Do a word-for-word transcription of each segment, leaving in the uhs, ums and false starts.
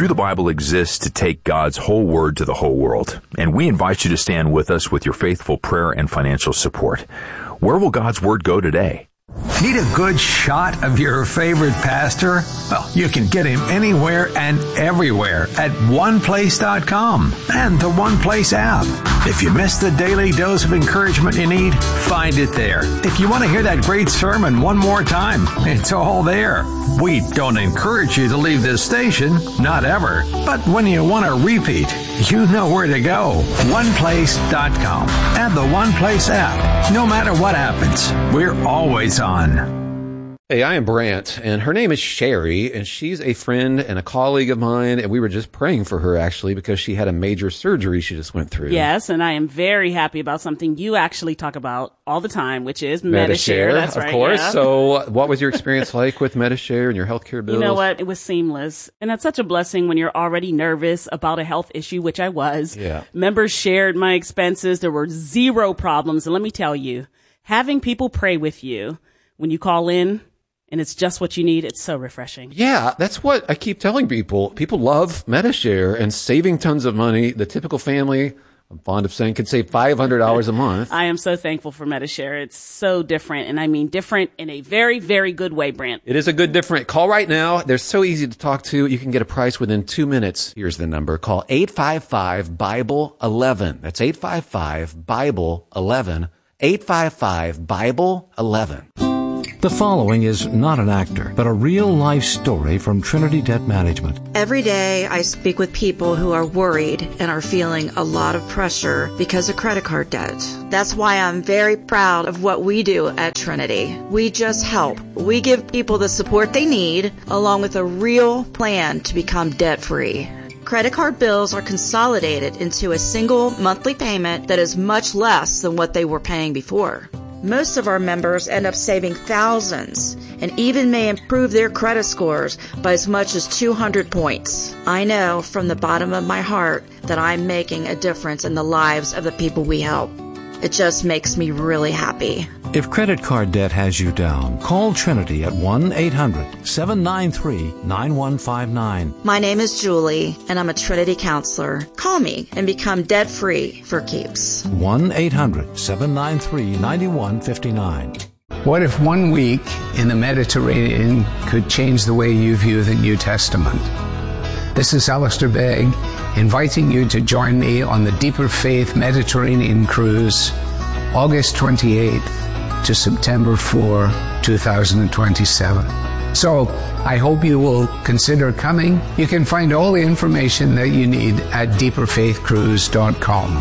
Through the Bible exists to take God's whole word to the whole world, and we invite you to stand with us with your faithful prayer and financial support. Where will God's word go today? Need a good shot of your favorite pastor? Well, you can get him anywhere and everywhere at one place dot com and the One Place app. If you missed the daily dose of encouragement you need, find it there. If you want to hear that great sermon one more time, it's all there. We don't encourage you to leave this station, not ever. But when you want a repeat, you know where to go. one place dot com and the One Place app. No matter what happens, we're always on. Hey, I am Brant, and her name is Sherry, and she's a friend and a colleague of mine, and we were just praying for her, actually, because she had a major surgery she just went through. Yes, and I am very happy about something you actually talk about all the time, which is Medi-Share. Medi-Share, That's of right, course. yeah. So what was your experience like with Medi-Share and your healthcare bills? You know what? It was seamless. And that's such a blessing when you're already nervous about a health issue, which I was. Yeah. Members shared my expenses. There were zero problems. And let me tell you, having people pray with you when you call in, and it's just what you need, it's so refreshing. Yeah, that's what I keep telling people. People love Medi-Share and saving tons of money. The typical family, I'm fond of saying, could save five hundred dollars a month. I am so thankful for Medi-Share. It's so different, and I mean different in a very, very good way, Brant. It is a good different. Call right now. They're so easy to talk to. You can get a price within two minutes. Here's the number. Call eight five five, Bible eleven. That's eight five five, Bible eleven. eight five five, Bible eleven. The following is not an actor, but a real-life story from Trinity Debt Management. Every day I speak with people who are worried and are feeling a lot of pressure because of credit card debt. That's why I'm very proud of what we do at Trinity. We just help. We give people the support they need, along with a real plan to become debt-free. Credit card bills are consolidated into a single monthly payment that is much less than what they were paying before. Most of our members end up saving thousands and even may improve their credit scores by as much as two hundred points. I know from the bottom of my heart that I'm making a difference in the lives of the people we help. It just makes me really happy. If credit card debt has you down, call Trinity at one eight hundred, seven nine three, nine one five nine. My name is Julie, and I'm a Trinity counselor. Call me and become debt-free for keeps. one eight hundred, seven nine three, nine one five nine. What if one week in the Mediterranean could change the way you view the New Testament? This is Alistair Begg, inviting you to join me on the Deeper Faith Mediterranean Cruise, August twenty-eighth to September fourth, two thousand twenty-seven. So, I hope you will consider coming. You can find all the information that you need at deeper faith cruise dot com.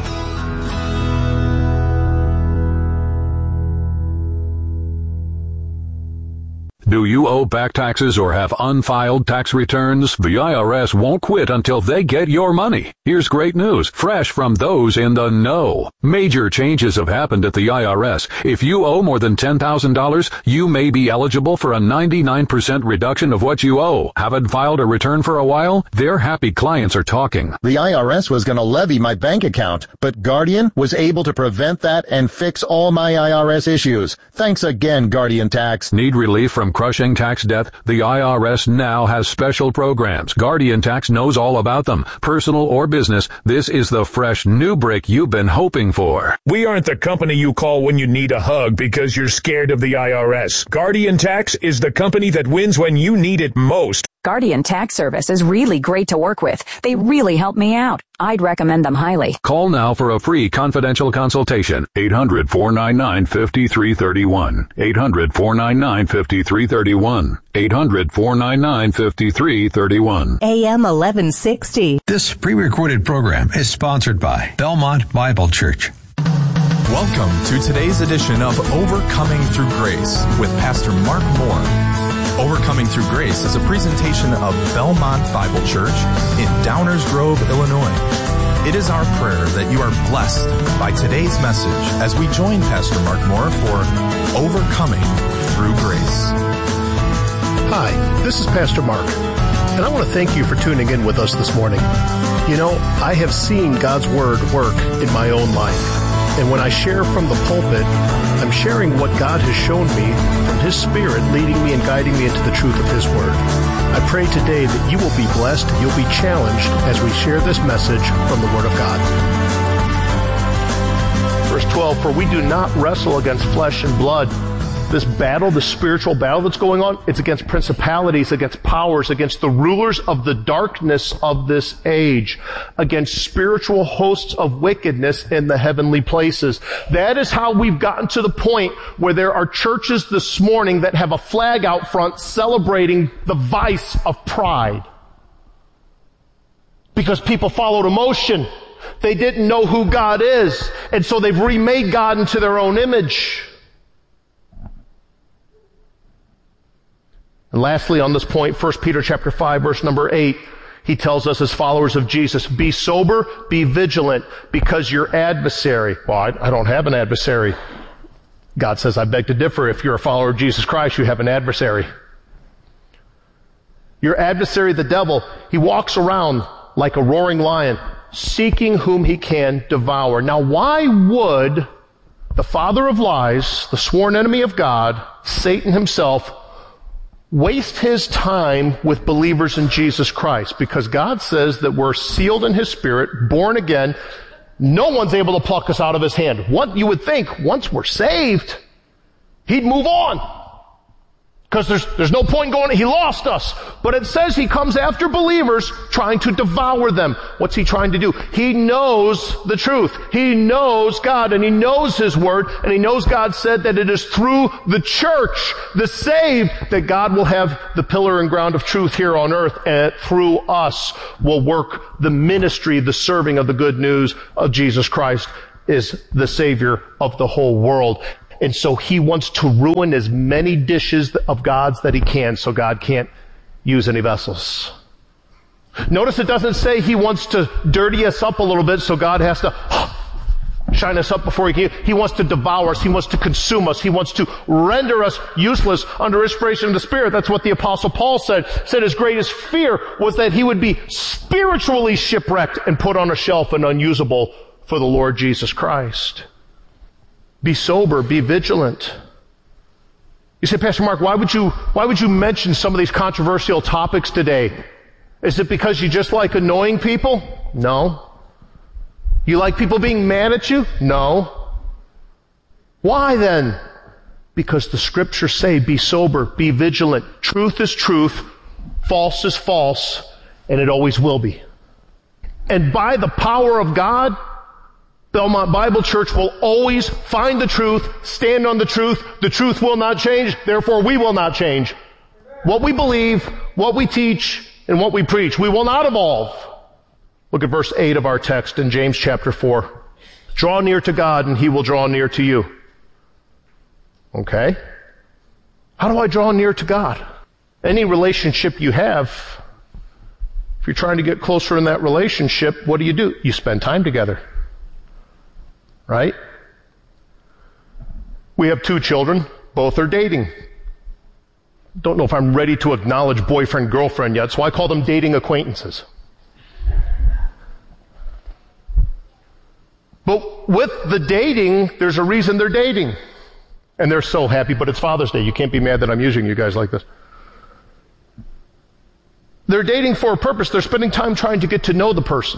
Do you owe back taxes or have unfiled tax returns? The I R S won't quit until they get your money. Here's great news, fresh from those in the know. Major changes have happened at the I R S. If you owe more than ten thousand dollars, you may be eligible for a ninety-nine percent reduction of what you owe. Haven't filed a return for a while? Their happy clients are talking. The I R S was going to levy my bank account, but Guardian was able to prevent that and fix all my I R S issues. Thanks again, Guardian Tax. Need relief from crushing tax debt? The I R S now has special programs. Guardian Tax knows all about them. Personal or business, this is the fresh new break you've been hoping for. We aren't the company you call when you need a hug because you're scared of the I R S. Guardian Tax is the company that wins when you need it most. Guardian Tax Service is really great to work with. They really help me out. I'd recommend them highly. Call now for a free confidential consultation. eight hundred, four nine nine, five three three one. eight hundred, four nine nine, five three three one. eight hundred, four nine nine, five three three one. A M eleven sixty. This pre-recorded program is sponsored by Belmont Bible Church. Welcome to today's edition of Overcoming Through Grace with Pastor Mark Moore. Overcoming Through Grace is a presentation of Belmont Bible Church in Downers Grove, Illinois. It is our prayer that you are blessed by today's message as we join Pastor Mark Moore for Overcoming Through Grace. Hi, this is Pastor Mark, and I want to thank you for tuning in with us this morning. You know, I have seen God's Word work in my own life, and when I share from the pulpit, I'm sharing what God has shown me from His Spirit, leading me and guiding me into the truth of His Word. I pray today that you will be blessed, you'll be challenged as we share this message from the Word of God. Verse twelve, for we do not wrestle against flesh and blood. This battle, the spiritual battle that's going on, it's against principalities, against powers, against the rulers of the darkness of this age, against spiritual hosts of wickedness in the heavenly places. That is how we've gotten to the point where there are churches this morning that have a flag out front celebrating the vice of pride. Because people followed emotion. They didn't know who God is, and so they've remade God into their own image. And lastly, on this point, First Peter chapter five, verse number eight, he tells us as followers of Jesus, be sober, be vigilant, because your adversary, well, I, I don't have an adversary. God says, I beg to differ. If you're a follower of Jesus Christ, you have an adversary. Your adversary, the devil, he walks around like a roaring lion, seeking whom he can devour. Now, why would the father of lies, the sworn enemy of God, Satan himself, waste his time with believers in Jesus Christ? Because God says that we're sealed in His Spirit, born again. No one's able to pluck us out of His hand. What you would think, once we're saved, He'd move on. Because there's, there's no point going, He lost us. But it says He comes after believers trying to devour them. What's He trying to do? He knows the truth. He knows God and He knows His Word, and He knows God said that it is through the church, the saved, that God will have the pillar and ground of truth here on earth, and through us will work the ministry, the serving of the good news of Jesus Christ is the Savior of the whole world. And so He wants to ruin as many dishes of God's that He can, so God can't use any vessels. Notice it doesn't say He wants to dirty us up a little bit, so God has to shine us up before He can. He wants to devour us. He wants to consume us. He wants to render us useless under inspiration of the Spirit. That's what the Apostle Paul said. Said his greatest fear was that he would be spiritually shipwrecked and put on a shelf and unusable for the Lord Jesus Christ. Be sober, be vigilant. You say, Pastor Mark, why would you, why would you mention some of these controversial topics today? Is it because you just like annoying people? No. You like people being mad at you? No. Why then? Because the scriptures say, be sober, be vigilant. Truth is truth, false is false, and it always will be. And by the power of God, Belmont Bible Church will always find the truth, stand on the truth. The truth will not change, therefore we will not change. What we believe, what we teach, and what we preach, we will not evolve. Look at verse eight of our text in James chapter four. Draw near to God and He will draw near to you. Okay? How do I draw near to God? Any relationship you have, if you're trying to get closer in that relationship, what do you do? You spend time together. Right? We have two children. Both are dating. Don't know if I'm ready to acknowledge boyfriend, girlfriend yet, so I call them dating acquaintances. But with the dating, there's a reason they're dating. And they're so happy, but it's Father's Day. You can't be mad that I'm using you guys like this. They're dating for a purpose. They're spending time trying to get to know the person.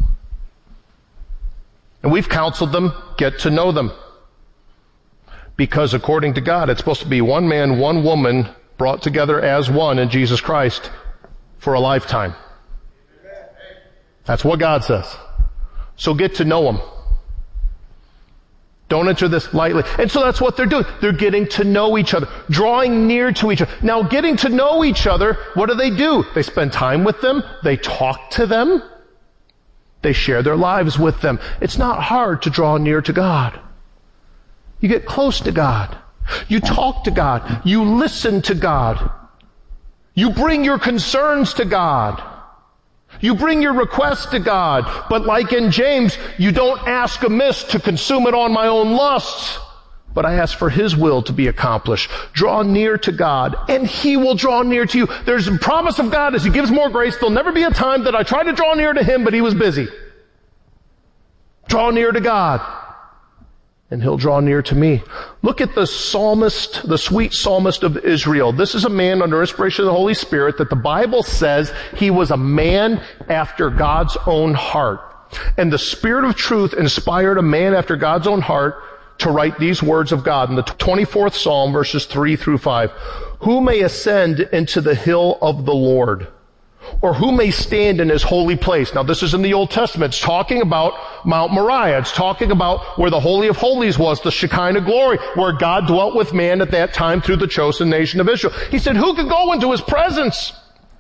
And we've counseled them, get to know them. Because according to God, it's supposed to be one man, one woman, brought together as one in Jesus Christ for a lifetime. That's what God says. So get to know them. Don't enter this lightly. And so that's what they're doing. They're getting to know each other, drawing near to each other. Now, getting to know each other, what do they do? They spend time with them. They talk to them. They share their lives with them. It's not hard to draw near to God. You get close to God. You talk to God. You listen to God. You bring your concerns to God. You bring your requests to God. But like in James, you don't ask amiss to consume it on my own lusts, but I ask for His will to be accomplished. Draw near to God, and He will draw near to you. There's a promise of God as He gives more grace. There'll never be a time that I tried to draw near to Him, but He was busy. Draw near to God. and he'll draw near to me. Look at the psalmist, the sweet psalmist of Israel. This is a man under inspiration of the Holy Spirit that the Bible says he was a man after God's own heart. And the Spirit of truth inspired a man after God's own heart to write these words of God in the twenty-fourth Psalm, verses three through five. Who may ascend into the hill of the Lord? Or who may stand in his holy place? Now this is in the Old Testament. It's talking about Mount Moriah. It's talking about where the Holy of Holies was, the Shekinah glory, where God dwelt with man at that time through the chosen nation of Israel. He said, who could go into his presence?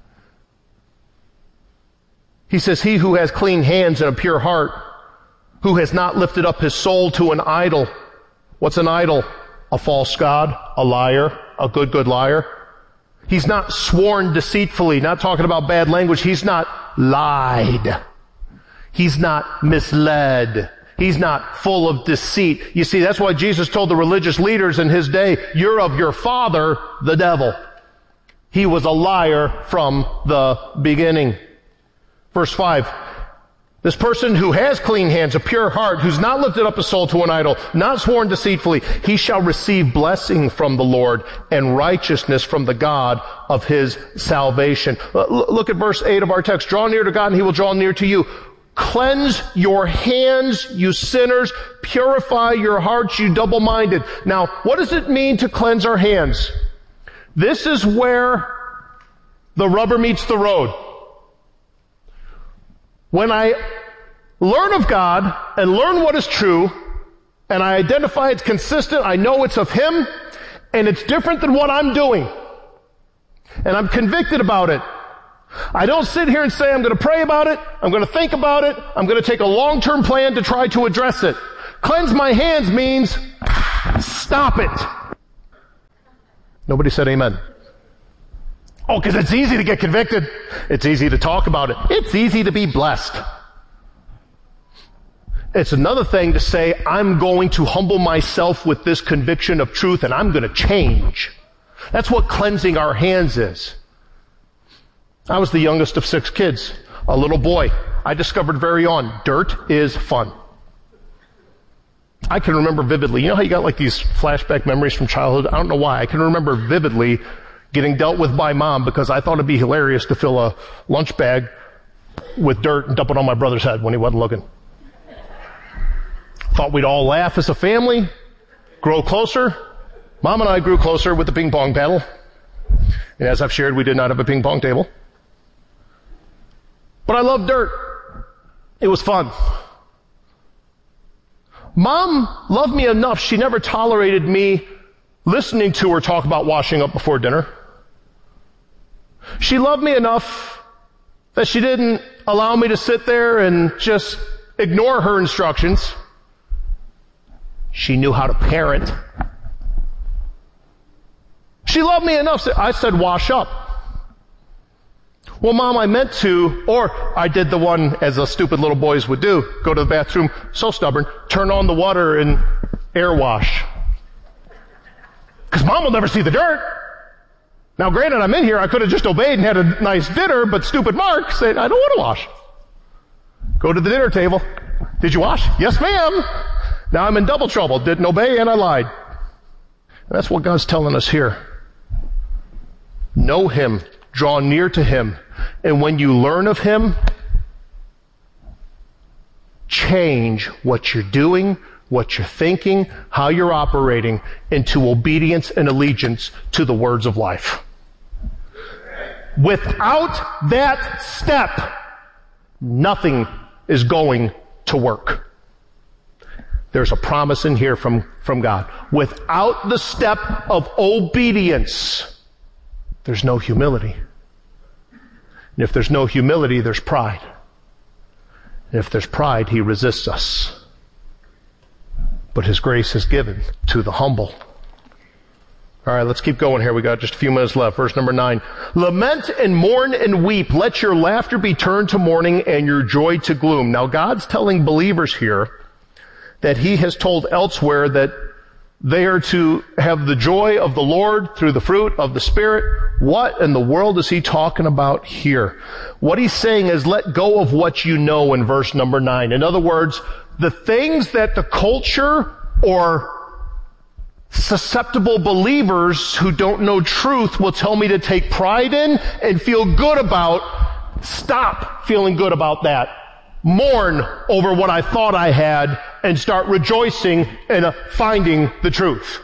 He says, he who has clean hands and a pure heart, who has not lifted up his soul to an idol. What's an idol? A false god, a liar, a good, good liar. He's not sworn deceitfully, not talking about bad language. He's not lied. He's not misled. He's not full of deceit. You see, that's why Jesus told the religious leaders in his day, you're of your father, the devil. He was a liar from the beginning. Verse five, this person who has clean hands, a pure heart, who's not lifted up his soul to an idol, not sworn deceitfully, he shall receive blessing from the Lord and righteousness from the God of his salvation. Look at verse eight of our text. Draw near to God and he will draw near to you. Cleanse your hands, you sinners. Purify your hearts, you double-minded. Now, what does it mean to cleanse our hands? This is where the rubber meets the road. When I learn of God and learn what is true, and I identify it's consistent, I know it's of Him, and it's different than what I'm doing, and I'm convicted about it, I don't sit here and say I'm going to pray about it, I'm going to think about it, I'm going to take a long-term plan to try to address it. Cleanse my hands means stop it. Nobody said amen. Oh, because it's easy to get convicted. It's easy to talk about it. It's easy to be blessed. It's another thing to say, I'm going to humble myself with this conviction of truth and I'm going to change. That's what cleansing our hands is. I was the youngest of six kids, a little boy. I discovered very on, dirt is fun. I can remember vividly, you know how you got like these flashback memories from childhood? I don't know why. I can remember vividly getting dealt with by mom because I thought it'd be hilarious to fill a lunch bag with dirt and dump it on my brother's head when he wasn't looking. Thought we'd all laugh as a family, grow closer. Mom and I grew closer with the ping pong paddle. And as I've shared, we did not have a ping pong table. But I loved dirt. It was fun. Mom loved me enough, she never tolerated me listening to her talk about washing up before dinner. She loved me enough that she didn't allow me to sit there and just ignore her instructions. She knew how to parent. She loved me enough that I said, wash up. Well, Mom, I meant to, or I did the one as the stupid little boys would do, go to the bathroom, so stubborn, turn on the water and air wash. Because Mom will never see the dirt. Now, granted, I'm in here, I could have just obeyed and had a nice dinner, but stupid Mark said, I don't want to wash. Go to the dinner table. Did you wash? Yes, ma'am. Now I'm in double trouble. Didn't obey and I lied. And that's what God's telling us here. Know Him. Draw near to Him. And when you learn of Him, change what you're doing, what you're thinking, how you're operating into obedience and allegiance to the words of life. Without that step, nothing is going to work. There's a promise in here from, from God. Without the step of obedience, there's no humility. And if there's no humility, there's pride. And if there's pride, He resists us. But His grace is given to the humble. All right, let's keep going here. We got just a few minutes left. Verse number nine. Lament and mourn and weep. Let your laughter be turned to mourning and your joy to gloom. Now, God's telling believers here that He has told elsewhere that they are to have the joy of the Lord through the fruit of the Spirit. What in the world is He talking about here? What He's saying is let go of what you know in verse number nine. In other words, the things that the culture or susceptible believers who don't know truth will tell me to take pride in and feel good about. Stop feeling good about that. Mourn over what I thought I had and start rejoicing in finding the truth.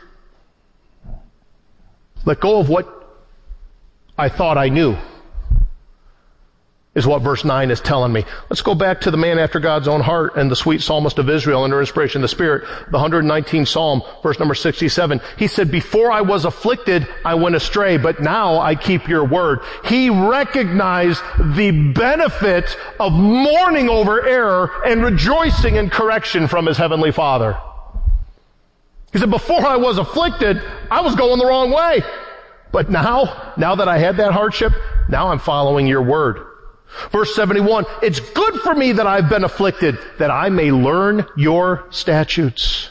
Let go of what I thought I knew, is what verse nine is telling me. Let's go back to the man after God's own heart and the sweet psalmist of Israel under inspiration of the Spirit, the one hundred nineteenth Psalm, verse number sixty-seven. He said, before I was afflicted, I went astray, but now I keep your word. He recognized the benefit of mourning over error and rejoicing in correction from his heavenly Father. He said, before I was afflicted, I was going the wrong way. But now, now that I had that hardship, now I'm following your word. Verse seventy-one, it's good for me that I've been afflicted, that I may learn your statutes.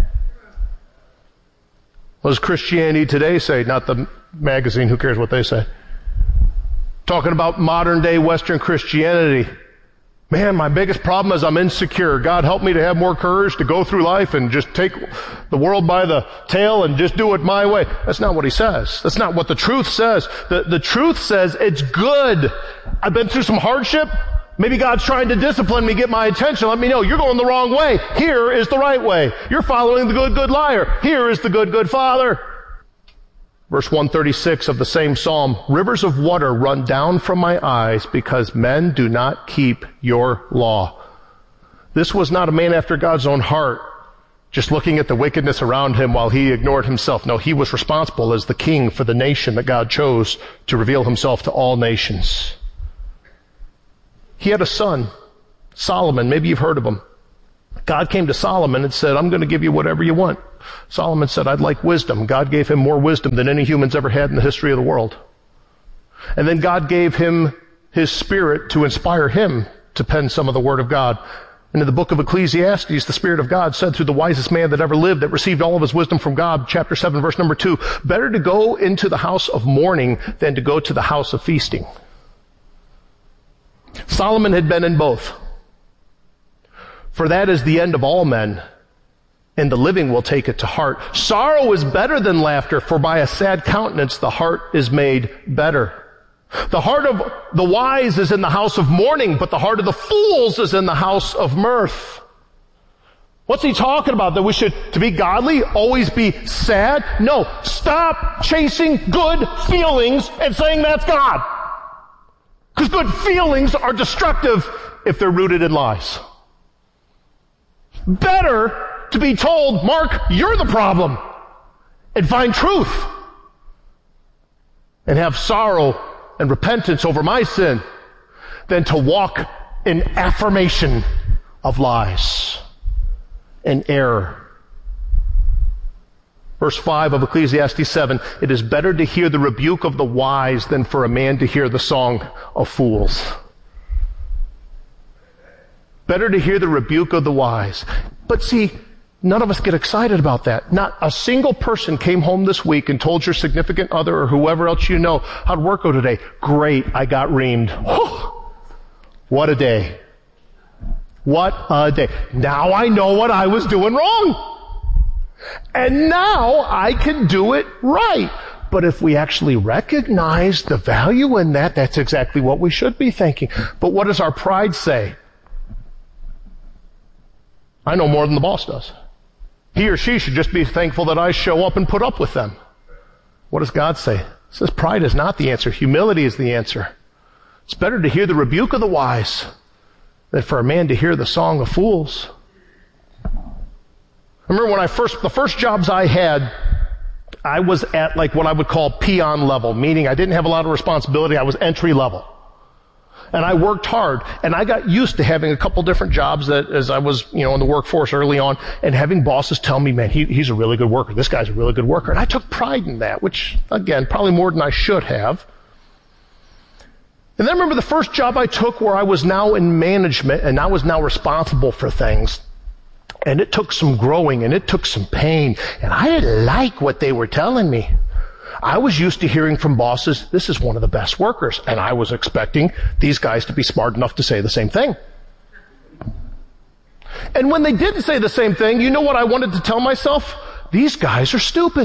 What does Christianity Today say? Not the magazine, who cares what they say. Talking about modern day Western Christianity. Man, my biggest problem is I'm insecure. God help me to have more courage to go through life and just take the world by the tail and just do it my way. That's not what he says. That's not what the truth says. The, the truth says it's good. I've been through some hardship. Maybe God's trying to discipline me, get my attention. Let me know you're going the wrong way. Here is the right way. You're following the good, good liar. Here is the good, good father. Verse one thirty-six of the same psalm, rivers of water run down from my eyes because men do not keep your law. This was not a man after God's own heart, just looking at the wickedness around him while he ignored himself. No, he was responsible as the king for the nation that God chose to reveal himself to all nations. He had a son, Solomon. Maybe you've heard of him. God came to Solomon and said, I'm going to give you whatever you want. Solomon said, I'd like wisdom. God gave him more wisdom than any human's ever had in the history of the world. And then God gave him his spirit to inspire him to pen some of the word of God. And in the book of Ecclesiastes, the Spirit of God said through the wisest man that ever lived, that received all of his wisdom from God, chapter seven, verse number two, better to go into the house of mourning than to go to the house of feasting. Solomon had been in both. For that is the end of all men, and the living will take it to heart. Sorrow is better than laughter, for by a sad countenance the heart is made better. The heart of the wise is in the house of mourning, but the heart of the fools is in the house of mirth. What's he talking about? That we should, to be godly, always be sad? No. Stop chasing good feelings and saying that's God. Because good feelings are destructive if they're rooted in lies. Better to be told, Mark, you're the problem, and find truth, and have sorrow and repentance over my sin, than to walk in affirmation of lies and error. Verse five of Ecclesiastes seven, it is better to hear the rebuke of the wise than for a man to hear the song of fools. Better to hear the rebuke of the wise. But see, none of us get excited about that. Not a single person came home this week and told your significant other or whoever else you know, how'd work go today? Great, I got reamed. Whew. What a day. What a day. Now I know what I was doing wrong. And now I can do it right. But if we actually recognize the value in that, that's exactly what we should be thinking. But what does our pride say? I know more than the boss does. He or she should just be thankful that I show up and put up with them. What does God say? It says pride is not the answer. Humility is the answer. It's better to hear the rebuke of the wise than for a man to hear the song of fools. I remember when I first, the first jobs I had, I was at like what I would call peon level, meaning I didn't have a lot of responsibility. I was entry level. And I worked hard, and I got used to having a couple different jobs that as I was, you know, in the workforce early on, and having bosses tell me, man, he, he's a really good worker. This guy's a really good worker. And I took pride in that, which, again, probably more than I should have. And then I remember the first job I took where I was now in management, and I was now responsible for things. And it took some growing, and it took some pain, and I didn't like what they were telling me. I was used to hearing from bosses, this is one of the best workers, and I was expecting these guys to be smart enough to say the same thing. And when they didn't say the same thing, you know what I wanted to tell myself? These guys are stupid.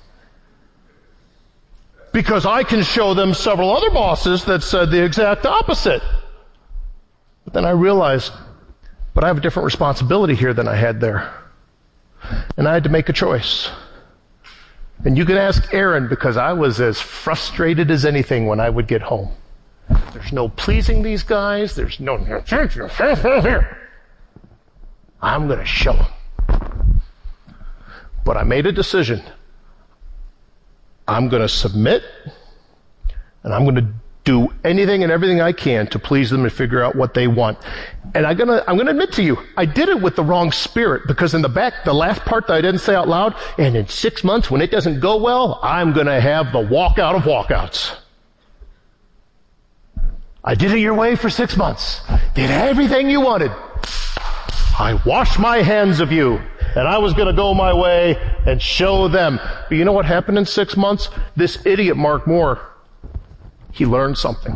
Because I can show them several other bosses that said the exact opposite. But then I realized, but I have a different responsibility here than I had there. And I had to make a choice. And you can ask Aaron, because I was as frustrated as anything when I would get home. There's no pleasing these guys. There's no... I'm going to show them. But I made a decision. I'm going to submit, and I'm going to do anything and everything I can to please them and figure out what they want. And I'm going to, I'm going to admit to you, I did it with the wrong spirit, because in the back, the last part that I didn't say out loud, and in six months when it doesn't go well, I'm going to have the walkout of walkouts. I did it your way for six months. Did everything you wanted. I washed my hands of you. And I was going to go my way and show them. But you know what happened in six months? This idiot, Mark Moore, he learned something.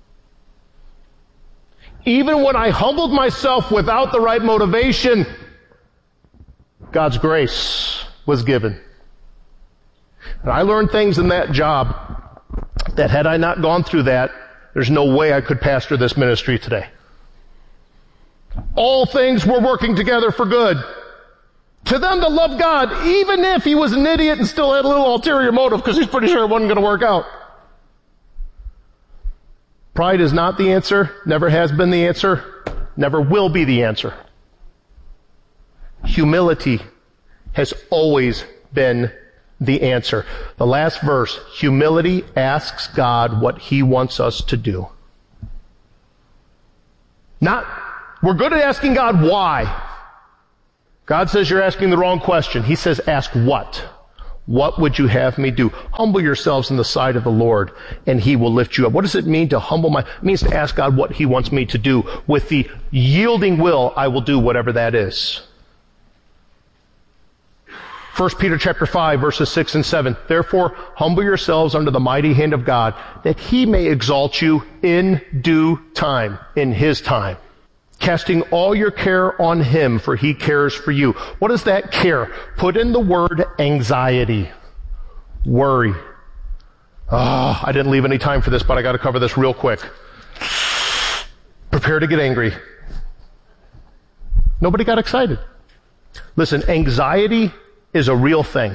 Even when I humbled myself without the right motivation, God's grace was given. And I learned things in that job that had I not gone through that, there's no way I could pastor this ministry today. All things were working together for good. To them that love God, even if he was an idiot and still had a little ulterior motive because he's pretty sure it wasn't going to work out. Pride is not the answer, never has been the answer, never will be the answer. Humility has always been the answer. The last verse, humility asks God what he wants us to do. Not, we're good at asking God why. God says you're asking the wrong question. He says, ask what? What would you have me do? Humble yourselves in the sight of the Lord, and he will lift you up. What does it mean to humble my... It means to ask God what he wants me to do. With the yielding will, I will do whatever that is. First Peter chapter five, verses six and seven. Therefore, humble yourselves under the mighty hand of God, that he may exalt you in due time, in his time. Casting all your care on him, for he cares for you. What is that care? Put in the word anxiety. Worry. Oh, I didn't leave any time for this, but I got to cover this real quick. Prepare to get angry. Nobody got excited. Listen, anxiety is a real thing.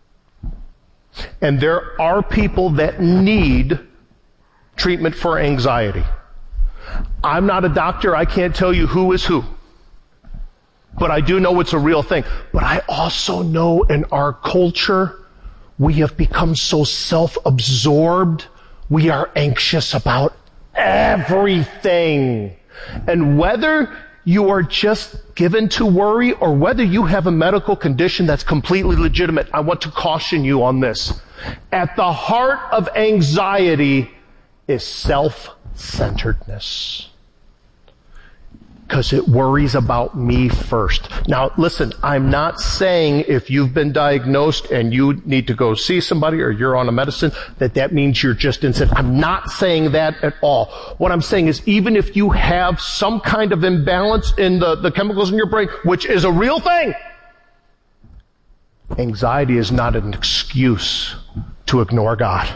And there are people that need treatment for anxiety. I'm not a doctor. I can't tell you who is who. But I do know it's a real thing. But I also know in our culture, we have become so self-absorbed, we are anxious about everything. And whether you are just given to worry or whether you have a medical condition that's completely legitimate, I want to caution you on this. At the heart of anxiety is self-centeredness. Because it worries about me first. Now, listen, I'm not saying if you've been diagnosed and you need to go see somebody or you're on a medicine, that that means you're just insane. I'm not saying that at all. What I'm saying is even if you have some kind of imbalance in the, the chemicals in your brain, which is a real thing, anxiety is not an excuse to ignore God.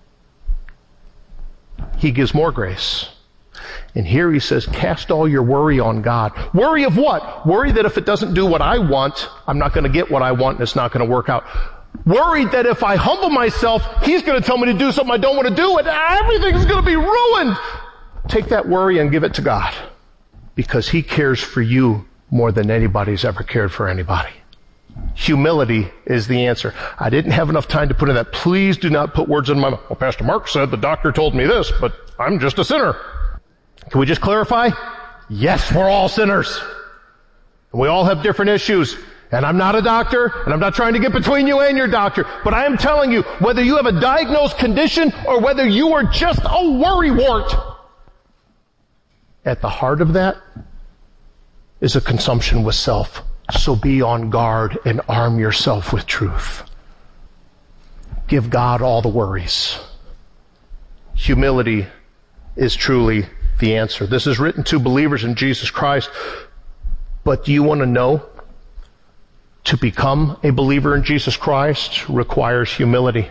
He gives more grace. And here he says, cast all your worry on God. Worry of what? Worry that if it doesn't do what I want, I'm not going to get what I want and it's not going to work out. Worried that if I humble myself, he's going to tell me to do something I don't want to do and everything is going to be ruined. Take that worry and give it to God. Because he cares for you more than anybody's ever cared for anybody. Humility is the answer. I didn't have enough time to put in that. Please do not put words in my mouth. Well, Pastor Mark said the doctor told me this, but I'm just a sinner. Can we just clarify? Yes, we're all sinners. And we all have different issues. And I'm not a doctor, and I'm not trying to get between you and your doctor, but I am telling you, whether you have a diagnosed condition or whether you are just a worrywart, at the heart of that is a consumption with self. So be on guard and arm yourself with truth. Give God all the worries. Humility is truly the answer. This is written to believers in Jesus Christ But do you want to know? To become a believer in Jesus Christ requires humility.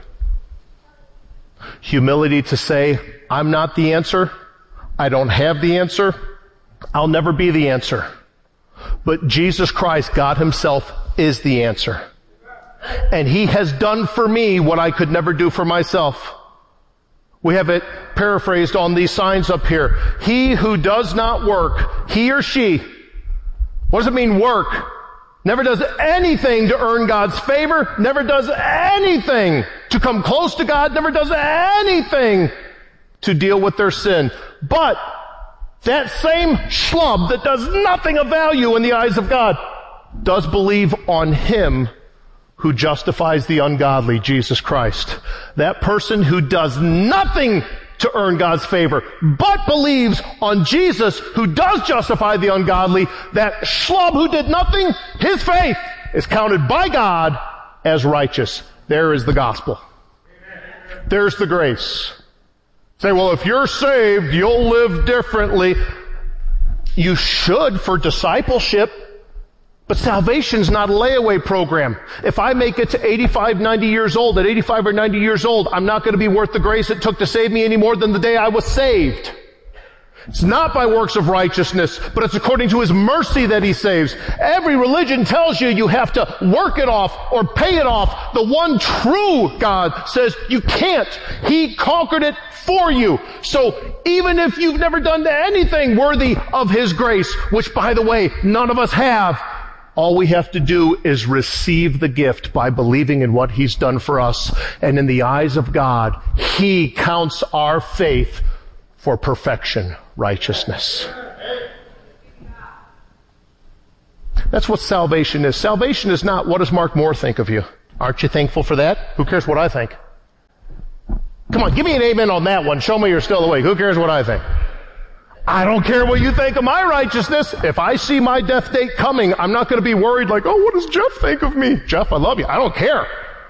Humility to say, I'm not the answer. I don't have the answer. I'll never be the answer. But Jesus Christ, God himself, is the answer. And he has done for me what I could never do for myself. We have it paraphrased on these signs up here. He who does not work, he or she, what does it mean work? Never does anything to earn God's favor, never does anything to come close to God, never does anything to deal with their sin. But that same schlub that does nothing of value in the eyes of God does believe on him who justifies the ungodly, Jesus Christ. That person who does nothing to earn God's favor, but believes on Jesus who does justify the ungodly, that schlub who did nothing, his faith is counted by God as righteous. There is the gospel. There's the grace. Say, well, if you're saved, you'll live differently. You should for discipleship. But salvation's not a layaway program. If I make it to eighty-five, ninety years old, at eighty-five or ninety years old, I'm not going to be worth the grace it took to save me any more than the day I was saved. It's not by works of righteousness, but it's according to his mercy that he saves. Every religion tells you you have to work it off or pay it off. The one true God says you can't. He conquered it for you. So even if you've never done anything worthy of his grace, which by the way, none of us have, all we have to do is receive the gift by believing in what he's done for us. And in the eyes of God, he counts our faith for perfection, righteousness. That's what salvation is. Salvation is not, what does Mark Moore think of you? Aren't you thankful for that? Who cares what I think? Come on, give me an amen on that one. Show me you're still awake. Who cares what I think? I don't care what you think of my righteousness. If I see my death date coming, I'm not going to be worried like, oh, what does Jeff think of me? Jeff, I love you. I don't care.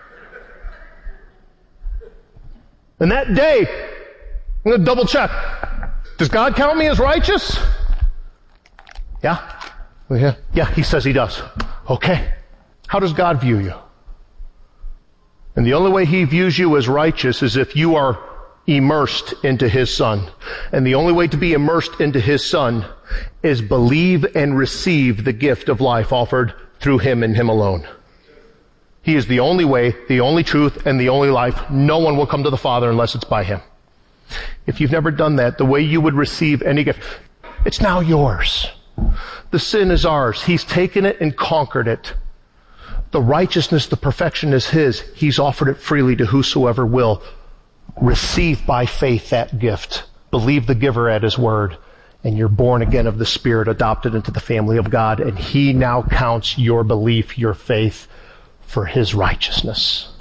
And that day, I'm going to double check. Does God count me as righteous? Yeah? Yeah, yeah, he says he does. Okay. How does God view you? And the only way he views you as righteous is if you are immersed into his Son. And the only way to be immersed into his Son is believe and receive the gift of life offered through him and him alone. He is the only way, the only truth, and the only life. No one will come to the Father unless it's by him. If you've never done that, the way you would receive any gift, it's now yours. The sin is ours. He's taken it and conquered it. The righteousness, the perfection is his. He's offered it freely to whosoever will. Receive by faith that gift. Believe the giver at his word. And you're born again of the Spirit, adopted into the family of God. And he now counts your belief, your faith, for his righteousness.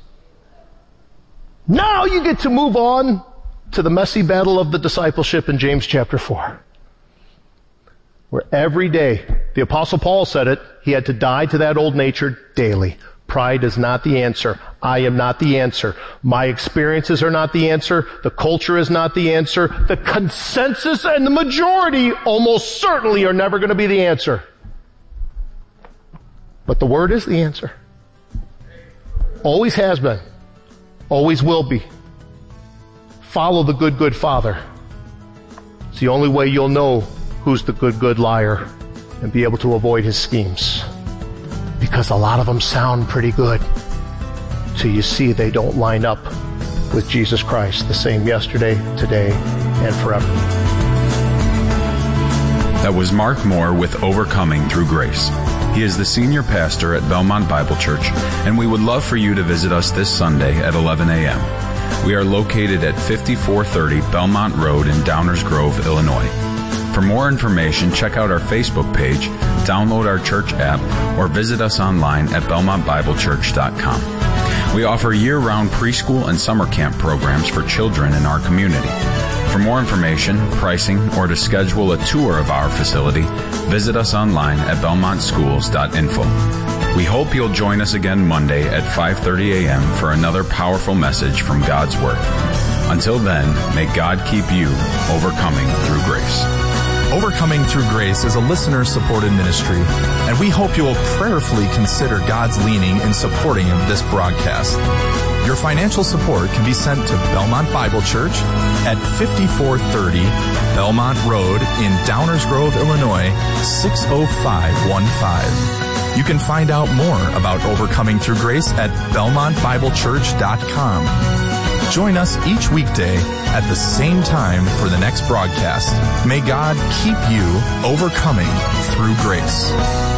Now you get to move on to the messy battle of the discipleship in James chapter four. Where every day, the Apostle Paul said it, he had to die to that old nature daily. Pride is not the answer. I am not the answer. My experiences are not the answer. The culture is not the answer. The consensus and the majority almost certainly are never going to be the answer. But the Word is the answer. Always has been. Always will be. Follow the good, good Father. It's the only way you'll know who's the good, good liar and be able to avoid his schemes. Because a lot of them sound pretty good till you see they don't line up with Jesus Christ, the same yesterday, today, and forever. That was Mark Moore with Overcoming Through Grace. He is the senior pastor at Belmont Bible Church, and we would love for you to visit us this Sunday at eleven a.m. We are located at fifty-four thirty Belmont Road in Downers Grove, Illinois. For more information, check out our Facebook page, download our church app, or visit us online at belmont bible church dot com. We offer year-round preschool and summer camp programs for children in our community. For more information, pricing, or to schedule a tour of our facility, visit us online at belmont schools dot info. We hope you'll join us again Monday at five thirty a.m. for another powerful message from God's Word. Until then, may God keep you overcoming through grace. Overcoming Overcoming Through Grace is a listener-supported ministry, and we hope you will prayerfully consider God's leading in supporting of this broadcast. Your financial support can be sent to Belmont Bible Church at fifty-four thirty Belmont Road in Downers Grove, Illinois, six oh five one five. You can find out more about Overcoming Through Grace at belmont bible church dot com. Join us each weekday at the same time for the next broadcast. May God keep you overcoming through grace.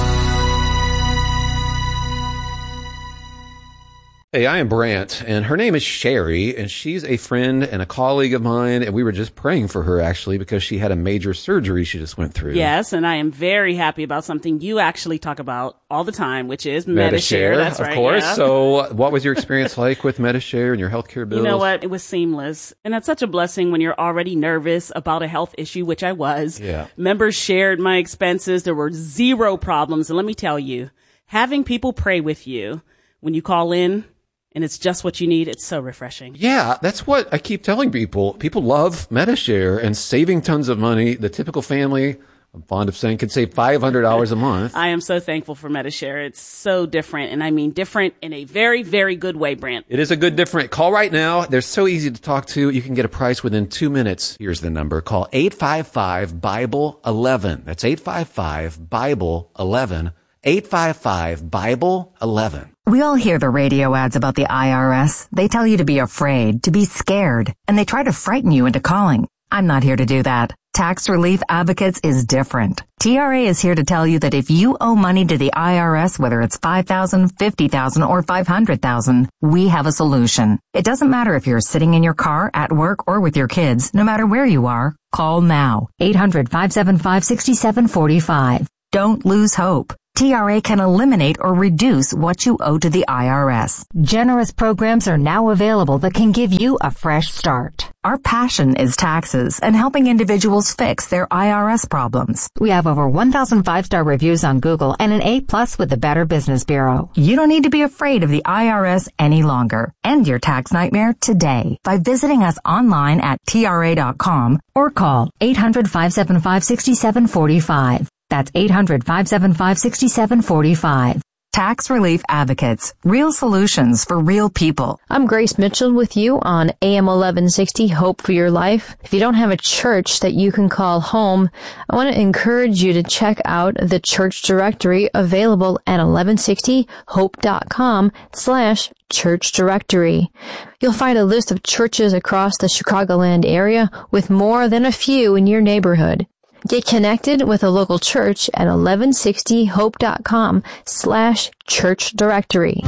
Hey, I am Brant, and her name is Sherry, and she's a friend and a colleague of mine, and we were just praying for her, actually, because she had a major surgery she just went through. Yes, and I am very happy about something you actually talk about all the time, which is Medi-Share. Medi-Share, That's of right, course. yeah. So what was your experience like with Medi-Share and your healthcare bills? You know what? It was seamless. And that's such a blessing when you're already nervous about a health issue, which I was. Yeah. Members shared my expenses. There were zero problems. And let me tell you, having people pray with you when you call in, and it's just what you need, it's so refreshing. Yeah, that's what I keep telling people. People love Medi-Share and saving tons of money. The typical family, I'm fond of saying, could save five hundred dollars a month. I am so thankful for Medi-Share. It's so different, and I mean different in a very, very good way, Brant. It is a good different. Call right now. They're so easy to talk to. You can get a price within two minutes. Here's the number. Call eight five five Bible eleven. That's eight five five Bible eleven. eight five five Bible eleven. We all hear the radio ads about the I R S. They tell you to be afraid, to be scared, and they try to frighten you into calling. I'm not here to do that. Tax Relief Advocates is different. T R A is here to tell you that if you owe money to the I R S, whether it's five thousand dollars, fifty thousand dollars, or five hundred thousand dollars, we have a solution. It doesn't matter if you're sitting in your car, at work, or with your kids. No matter where you are, call now. eight hundred, five seven five, six seven four five. Don't lose hope. T R A can eliminate or reduce what you owe to the I R S. Generous programs are now available that can give you a fresh start. Our passion is taxes and helping individuals fix their I R S problems. We have over one thousand five-star reviews on Google and an A plus with the Better Business Bureau. You don't need to be afraid of the I R S any longer. End your tax nightmare today by visiting us online at T R A dot com or call eight hundred, five seven five, six seven four five. That's eight hundred, five seven five, six seven four five. Tax Relief Advocates. Real solutions for real people. I'm Grace Mitchell with you on A M eleven sixty, Hope for Your Life. If you don't have a church that you can call home, I want to encourage you to check out the church directory available at eleven sixty hope dot com slash church directory. You'll find a list of churches across the Chicagoland area with more than a few in your neighborhood. Get connected with a local church at eleven sixty hope dot com slash church directory.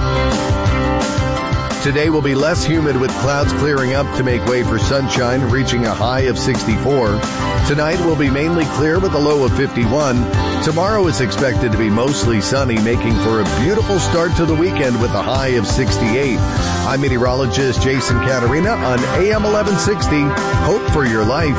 Today will be less humid with clouds clearing up to make way for sunshine, reaching a high of sixty-four. Tonight will be mainly clear with a low of fifty-one. Tomorrow is expected to be mostly sunny, making for a beautiful start to the weekend with a high of sixty-eight. I'm meteorologist Jason Caterina on A M eleven sixty, Hope for Your Life.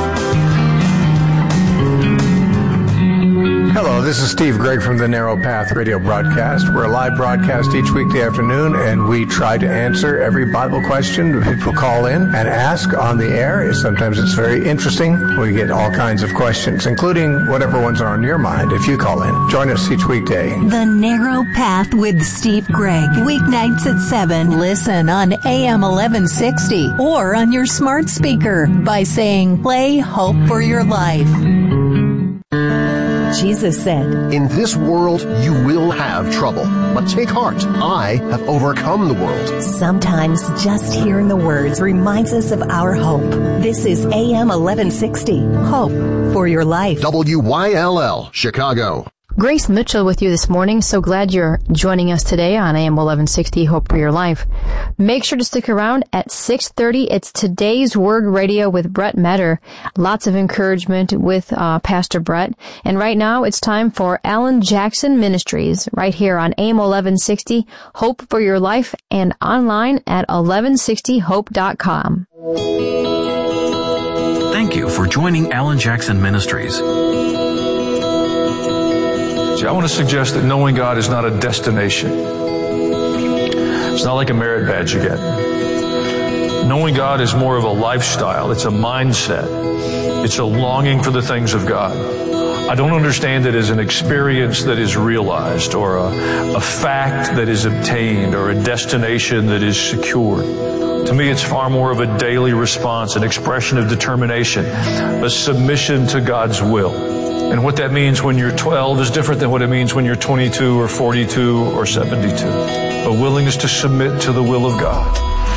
Hello, this is Steve Gregg from the Narrow Path radio broadcast. We're a live broadcast each weekday afternoon, and we try to answer every Bible question people call in and ask on the air. Sometimes it's very interesting. We get all kinds of questions, including whatever ones are on your mind if you call in. Join us each weekday. The Narrow Path with Steve Gregg. Weeknights at seven. Listen on A M eleven sixty or on your smart speaker by saying, play Hope for Your Life. Jesus said, "In this world you will have trouble, but take heart. I have overcome the world." Sometimes just hearing the words reminds us of our hope. This is A M eleven sixty, Hope for Your Life. W Y L L, Chicago. Grace Mitchell with you this morning. So glad you're joining us today on A M eleven sixty, Hope for Your Life. Make sure to stick around at six thirty. It's Today's Word Radio with Brett Metter. Lots of encouragement with uh, Pastor Brett. And right now it's time for Alan Jackson Ministries right here on A M eleven sixty, Hope for Your Life, and online at eleven sixty hope dot com. Thank you for joining Alan Jackson Ministries. I want to suggest that knowing God is not a destination. It's not like a merit badge you get. Knowing God is more of a lifestyle. It's a mindset. It's a longing for the things of God. I don't understand it as an experience that is realized or a, a fact that is obtained or a destination that is secured. To me, it's far more of a daily response, an expression of determination, a submission to God's will. And what that means when you're twelve is different than what it means when you're twenty-two or forty-two or seventy-two. A willingness to submit to the will of God.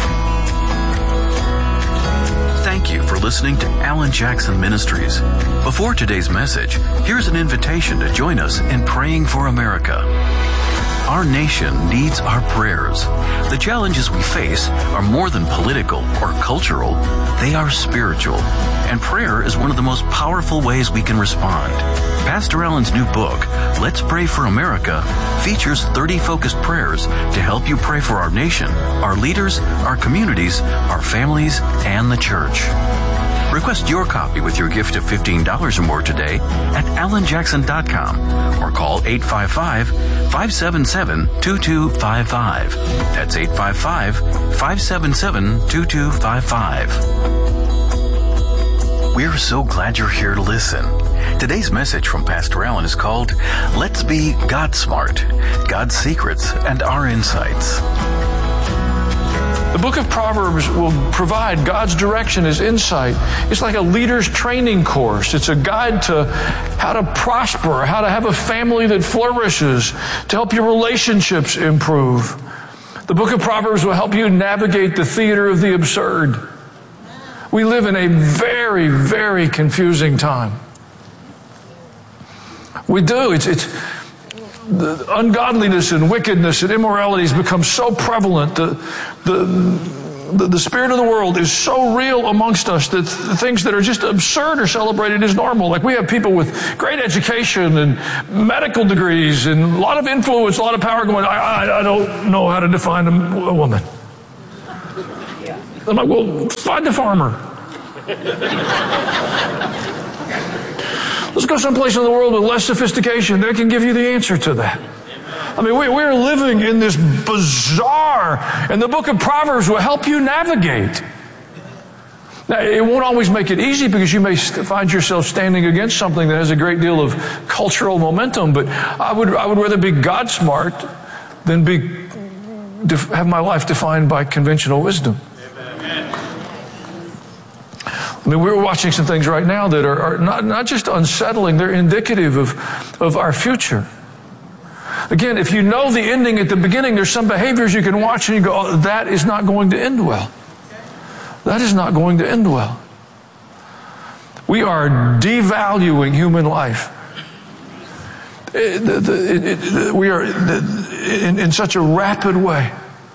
Thank you for listening to Alan Jackson Ministries. Before today's message, here's an invitation to join us in praying for America. Our nation needs our prayers. The challenges we face are more than political or cultural. They are spiritual. And prayer is one of the most powerful ways we can respond. Pastor Alan's new book, Let's Pray for America, features thirty focused prayers to help you pray for our nation, our leaders, our communities, our families, and the church. Request your copy with your gift of fifteen dollars or more today at alan jackson dot com or call eight five five, five seven seven, two two five five. That's eight five five, five seven seven, two two five five. We're so glad you're here to listen. Today's message from Pastor Alan is called, Let's Be God Smart, God's Secrets and Our Insights. The book of Proverbs will provide God's direction as insight. It's like a leader's training course. It's a guide to how to prosper, how to have a family that flourishes, to help your relationships improve. The book of Proverbs will help you navigate the theater of the absurd. We live in a very, very confusing time. We do. It's, it's the ungodliness and wickedness and immorality has become so prevalent. The, the, the, the spirit of the world is so real amongst us that the things that are just absurd are celebrated as normal. Like we have people with great education and medical degrees and a lot of influence, a lot of power going, I, I, I don't know how to define a, a woman. I'm like, well, find the farmer. Let's go someplace in the world with less sophistication. They can give you the answer to that. I mean, we, we're living in this bizarre, and the book of Proverbs will help you navigate. Now, it won't always make it easy because you may find yourself standing against something that has a great deal of cultural momentum, but I would, I would rather be God smart than be, have my life defined by conventional wisdom. I mean, we're watching some things right now that are, are not, not just unsettling, they're indicative of, of our future. Again, if you know the ending at the beginning, there's some behaviors you can watch and you go, oh, that is not going to end well. That is not going to end well. We are devaluing human life. It, it, it, we are in, in such a rapid way.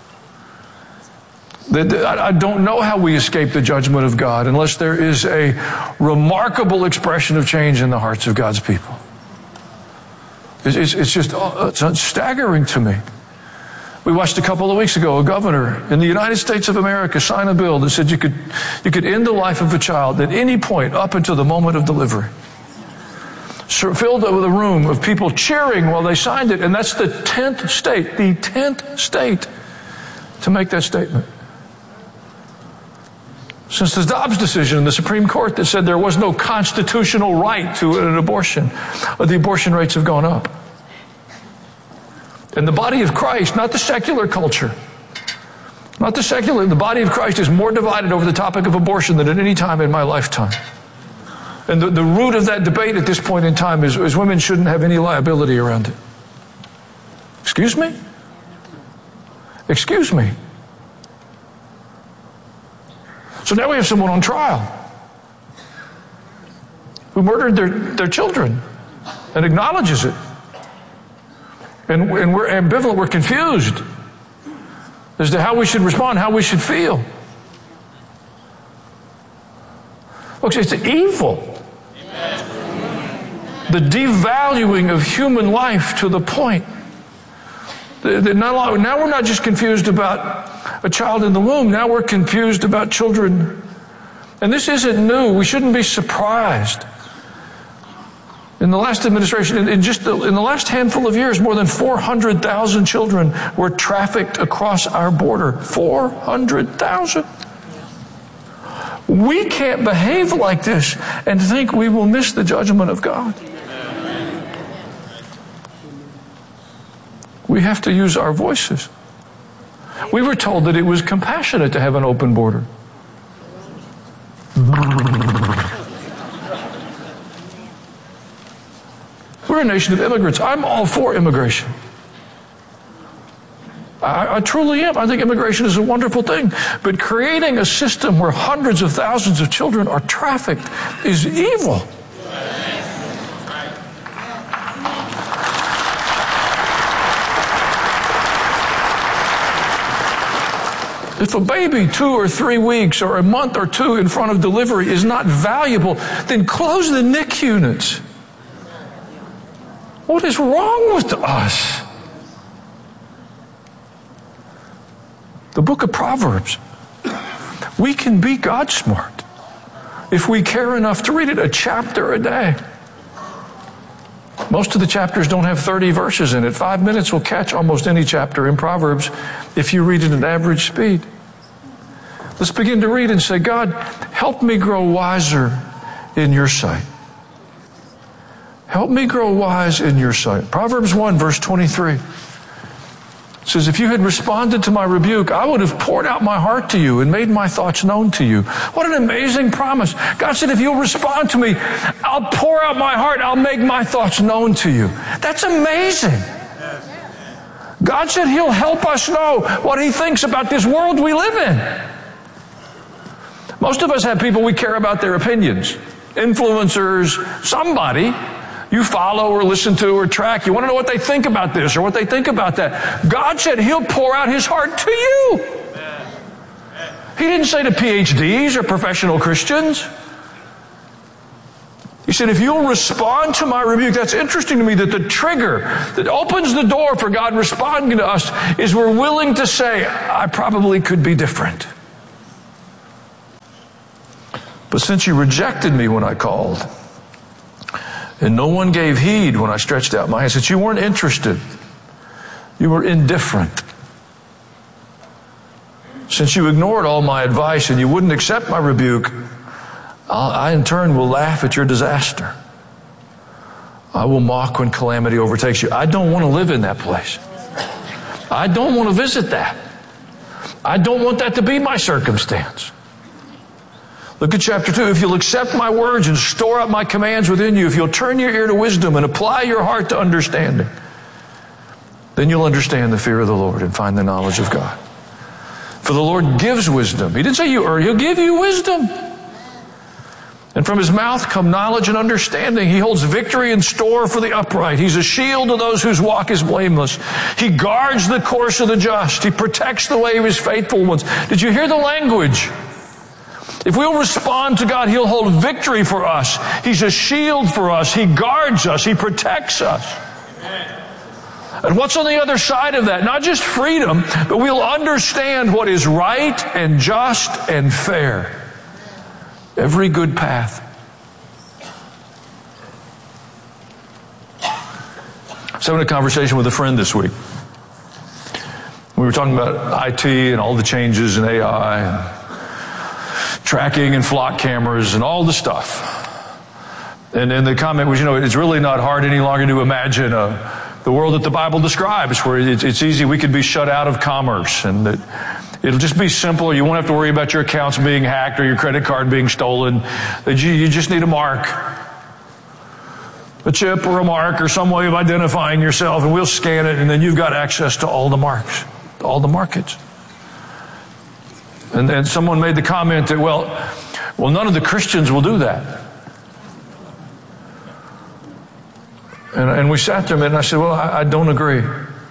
I don't know how we escape the judgment of God unless there is a remarkable expression of change in the hearts of God's people. It's, it's just it's staggering to me. We watched a couple of weeks ago a governor in the United States of America sign a bill that said you could, you could end the life of a child at any point up until the moment of delivery. So filled with a room of people cheering while they signed it, and that's the tenth state, the tenth state to make that statement. Since the Dobbs decision in the Supreme Court that said there was no constitutional right to an abortion, the abortion rates have gone up. And the body of Christ, not the secular culture, not the secular, the body of Christ is more divided over the topic of abortion than at any time in my lifetime. And the, the root of that debate at this point in time is, is women shouldn't have any liability around it. Excuse me? Excuse me. So now we have someone on trial who murdered their, their children and acknowledges it. And, and we're ambivalent, we're confused as to how we should respond, how we should feel. Folks, it's evil. The devaluing of human life to the point that not, now we're not just confused about a child in the womb. Now we're confused about children. And this isn't new. We shouldn't be surprised. In the last administration, in, in just the, in the last handful of years, more than four hundred thousand children were trafficked across our border. four hundred thousand. We can't behave like this and think we will miss the judgment of God. We have to use our voices. We were told that it was compassionate to have an open border. We're a nation of immigrants. I'm all for immigration. I, I truly am. I think immigration is a wonderful thing. But creating a system where hundreds of thousands of children are trafficked is evil. If a baby two or three weeks or a month or two in front of delivery is not valuable, then close the N I C U units. What is wrong with us? The book of Proverbs. We can be God smart if we care enough to read it a chapter a day. Most of the chapters don't have thirty verses in it. Five minutes will catch almost any chapter in Proverbs if you read it at average speed. Let's begin to read and say, God, help me grow wiser in your sight. Help me grow wise in your sight. Proverbs one, verse twenty-three. It says, if you had responded to my rebuke, I would have poured out my heart to you and made my thoughts known to you. What an amazing promise. God said, if you'll respond to me, I'll pour out my heart. I'll make my thoughts known to you. That's amazing. God said he'll help us know what he thinks about this world we live in. Most of us have people we care about their opinions. Influencers, somebody you follow or listen to or track. You want to know what they think about this or what they think about that. God said he'll pour out his heart to you. He didn't say to P H Ds or professional Christians. He said, if you'll respond to my rebuke, that's interesting to me that the trigger that opens the door for God responding to us is we're willing to say, I probably could be different. But since you rejected me when I called, and no one gave heed when I stretched out my hand, since you weren't interested, you were indifferent. Since you ignored all my advice and you wouldn't accept my rebuke, I in turn will laugh at your disaster. I will mock when calamity overtakes you. I don't want to live in that place. I don't want to visit that. I don't want that to be my circumstance. Look at chapter two. If you'll accept my words and store up my commands within you, if you'll turn your ear to wisdom and apply your heart to understanding, then you'll understand the fear of the Lord and find the knowledge of God. For the Lord gives wisdom. He didn't say you earn, he'll give you wisdom. And from his mouth come knowledge and understanding. He holds victory in store for the upright. He's a shield to those whose walk is blameless. He guards the course of the just. He protects the way of his faithful ones. Did you hear the language? If we'll respond to God, he'll hold victory for us. He's a shield for us. He guards us. He protects us. And what's on the other side of that? Not just freedom, but we'll understand what is right and just and fair. Every good path. I was having a conversation with a friend this week. We were talking about I T and all the changes in A I and tracking and flock cameras and all the stuff. And then the comment was, you know, it's really not hard any longer to imagine a, the world that the Bible describes, where it's, it's easy, we could be shut out of commerce, and that it'll just be simple. You won't have to worry about your accounts being hacked or your credit card being stolen. That you, you just need a mark, a chip or a mark or some way of identifying yourself, and we'll scan it, and then you've got access to all the marks, all the markets. And then someone made the comment that, well, well, none of the Christians will do that. And, and we sat there a minute and I said, well, I, I don't agree.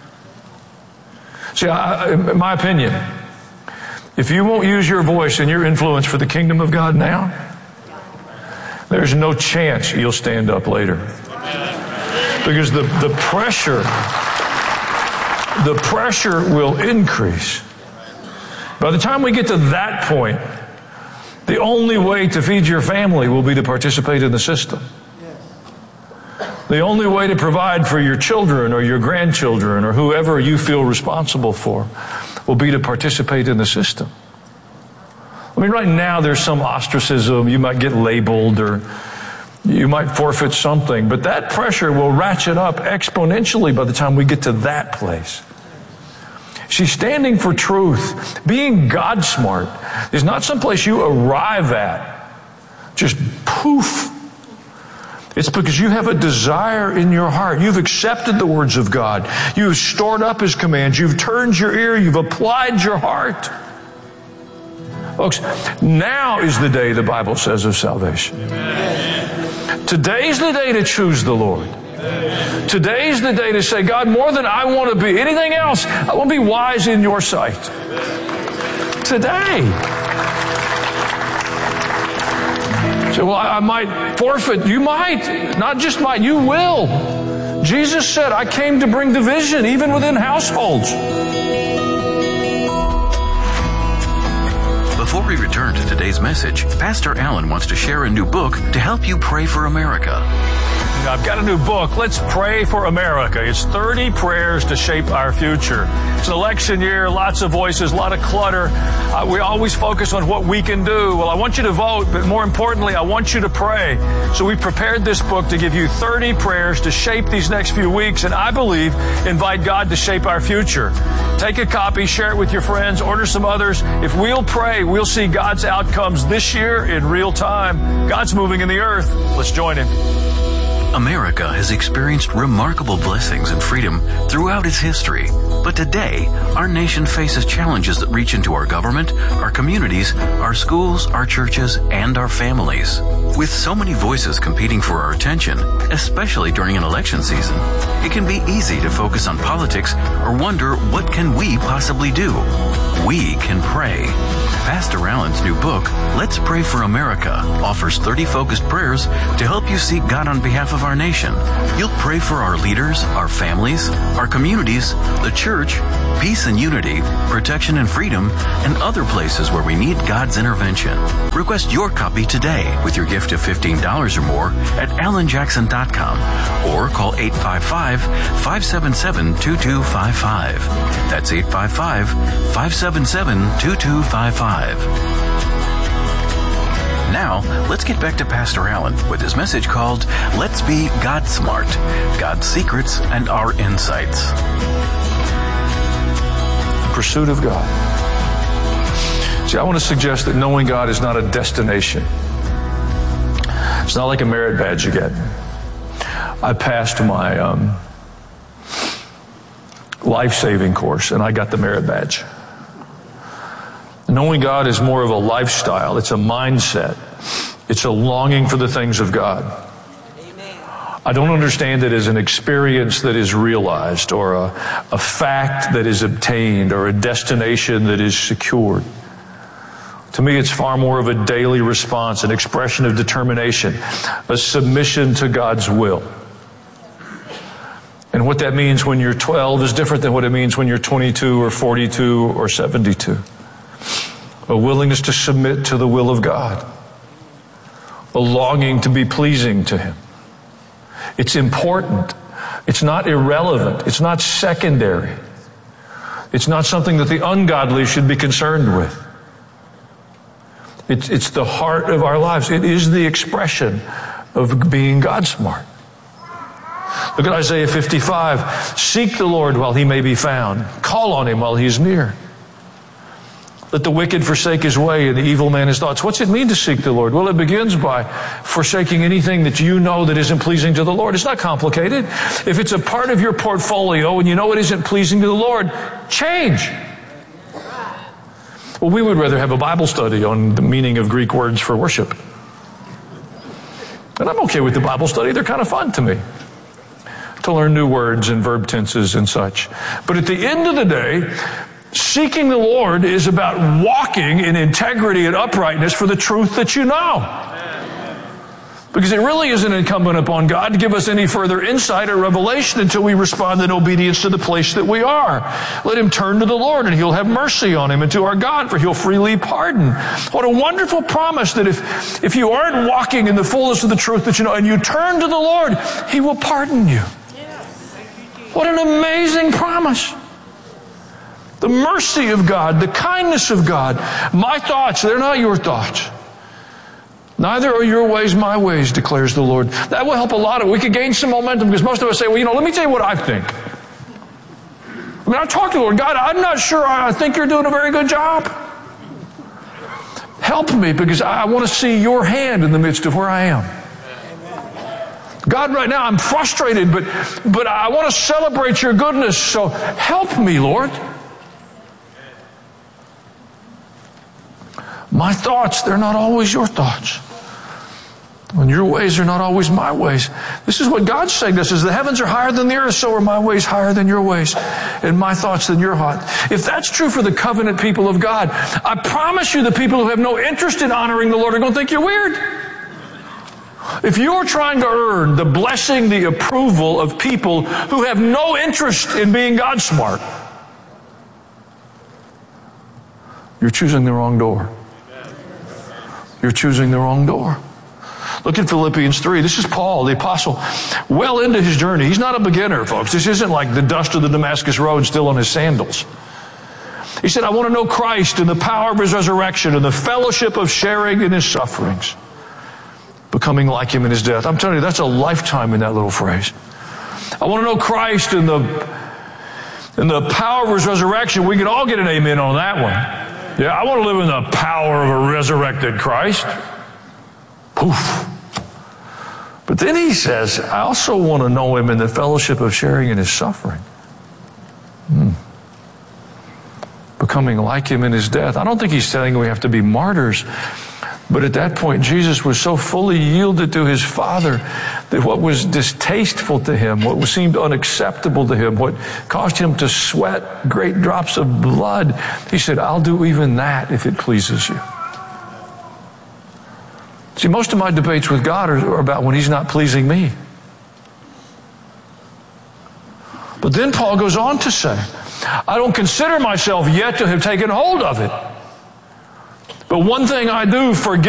See, I, in my opinion, if you won't use your voice and your influence for the kingdom of God now, there's no chance you'll stand up later. Because the, the pressure, the pressure will increase. By the time we get to that point, the only way to feed your family will be to participate in the system. The only way to provide for your children or your grandchildren or whoever you feel responsible for will be to participate in the system. I mean, right now there's some ostracism. You might get labeled, or You might forfeit something, but that pressure will ratchet up exponentially by the time we get to that place. She's standing for truth. Being God smart is not someplace you arrive at. Just poof. It's because you have a desire in your heart. You've accepted the words of God. You've stored up His commands. You've turned your ear. You've applied your heart. Folks, now is the day, the Bible says, of salvation. Amen. Today's the day to choose the Lord. Amen. Today's the day to say, God, more than I want to be anything else, I want to be wise in your sight. Amen. Today. So, well, I might forfeit. You might. Not just might, you will. Jesus said, I came to bring division, even within households. Before we return to today's message, Pastor Allen wants to share a new book to help you pray for America. I've got a new book, Let's Pray for America. It's thirty prayers to shape our future. It's an election year, lots of voices, a lot of clutter. Uh, we always focus on what we can do. Well, I want you to vote, but more importantly, I want you to pray. So we prepared this book to give you thirty prayers to shape these next few weeks, and I believe invite God to shape our future. Take a copy, share it with your friends, order some others. If we'll pray, we'll see God's outcomes this year in real time. God's moving in the earth. Let's join Him. America has experienced remarkable blessings and freedom throughout its history. But today, our nation faces challenges that reach into our government, our communities, our schools, our churches, and our families. With so many voices competing for our attention, especially during an election season, it can be easy to focus on politics or wonder, what can we possibly do? We can pray. Pastor Allen's new book, Let's Pray for America, offers thirty focused prayers to help you seek God on behalf of our nation. You'll pray for our leaders, our families, our communities, the church, peace and unity, protection and freedom, and other places where we need God's intervention. Request your copy today with your gift of fifteen dollars or more at alan jackson dot com or call eight five five, five seven seven, two two five five. That's eight five five, five seven seven, two two five five. Now, let's get back to Pastor Allen with his message called, Let's Be God Smart, God's Secrets and Our Insights. Pursuit of God. See, I want to suggest that knowing God is not a destination. It's not like a merit badge you get. I passed my um, life-saving course, and I got the merit badge. Knowing God is more of a lifestyle. It's a mindset. It's a longing for the things of God. I don't understand it as an experience that is realized or a, a fact that is obtained or a destination that is secured. To me, it's far more of a daily response, an expression of determination, a submission to God's will. And what that means when you're twelve is different than what it means when you're twenty-two or forty-two or seventy-two. A willingness to submit to the will of God. A longing to be pleasing to Him. It's important. It's not irrelevant. It's not secondary. It's not something that the ungodly should be concerned with. It's, it's the heart of our lives. It is the expression of being God smart. Look at Isaiah fifty-five. Seek the Lord while He may be found. Call on Him while He is near. Let the wicked forsake his way and the evil man his thoughts. What's it mean to seek the Lord? Well, it begins by forsaking anything that you know that isn't pleasing to the Lord. It's not complicated. If it's a part of your portfolio and you know it isn't pleasing to the Lord, change. Well, we would rather have a Bible study on the meaning of Greek words for worship. And I'm okay with the Bible study. They're kind of fun to me, to learn new words and verb tenses and such. But at the end of the day, seeking the Lord is about walking in integrity and uprightness for the truth that you know. Because it really isn't incumbent upon God to give us any further insight or revelation until we respond in obedience to the place that we are. Let him turn to the Lord and He'll have mercy on him, and to our God, for He'll freely pardon. What a wonderful promise that if, if you aren't walking in the fullness of the truth that you know and you turn to the Lord, He will pardon you. What an amazing promise. The mercy of God, the kindness of God. My thoughts, they're not your thoughts. Neither are your ways my ways, declares the Lord. That will help a lot. We could gain some momentum because most of us say, well, you know, let me tell you what I think. I mean, I talk to the Lord. God, I'm not sure. I think you're doing a very good job. Help me because I want to see your hand in the midst of where I am. God, right now I'm frustrated, but, but I want to celebrate your goodness, so help me, Lord. My thoughts, they're not always your thoughts. And your ways are not always my ways. This is what God's saying to us, is the heavens are higher than the earth, so are my ways higher than your ways, and my thoughts than your thoughts. If that's true for the covenant people of God, I promise you the people who have no interest in honoring the Lord are going to think you're weird. If you're trying to earn the blessing, the approval of people who have no interest in being God smart, you're choosing the wrong door. You're choosing the wrong door. Look at Philippians three. This is Paul, the apostle, well into his journey. He's not a beginner, folks. This isn't like the dust of the Damascus Road still on his sandals. He said, I want to know Christ and the power of his resurrection and the fellowship of sharing in his sufferings, becoming like him in his death. I'm telling you, that's a lifetime in that little phrase. I want to know Christ and the, and the power of his resurrection. We can all get an amen on that one. Yeah, I want to live in the power of a resurrected Christ. Poof. But then he says, I also want to know him in the fellowship of sharing in his suffering. Hmm. Becoming like him in his death. I don't think he's saying we have to be martyrs. But at that point, Jesus was so fully yielded to his Father that what was distasteful to him, what seemed unacceptable to him, what caused him to sweat great drops of blood, he said, I'll do even that if it pleases you. See, most of my debates with God are about when he's not pleasing me. But then Paul goes on to say, I don't consider myself yet to have taken hold of it. But one thing I do, forget